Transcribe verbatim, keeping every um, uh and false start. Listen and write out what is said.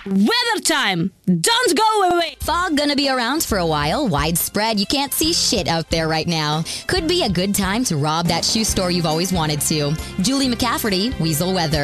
Weather time! Don't go away! Fog gonna be around for a while. Widespread. You can't see shit out there right now. Could be a good time to rob that shoe store you've always wanted to. Julie McCafferty, Weasel Weather.